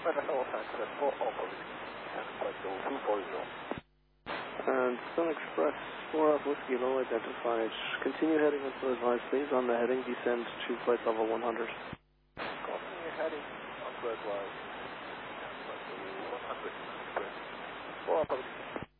Weather Halifax at 4 Alpha Whiskey, and flight goal 240. And Sun Express 4 Alpha Whiskey, low identified. Continue heading until advised, please. On the heading, descend to flight level 100. Continue heading until advised, and flight goal 100. 4 Alpha Whiskey.